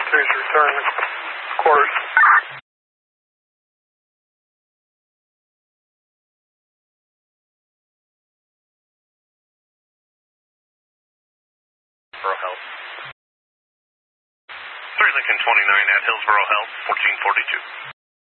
Please return the quarters. Hillsborough Health. 3 Lincoln 29 at Hillsborough Health, 1442.